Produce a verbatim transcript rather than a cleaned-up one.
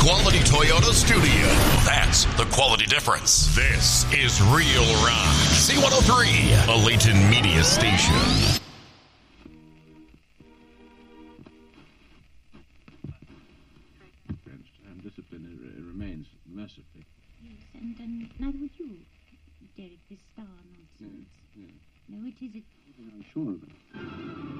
Quality Toyota Studio. That's the quality difference. This is Real Rock. C one oh three, a Layton Media station. And discipline uh, remains mercifully. Yes, and, and neither would you, Derek, this star nonsense. Yes, yes. No, it is. It... I'm sure of it.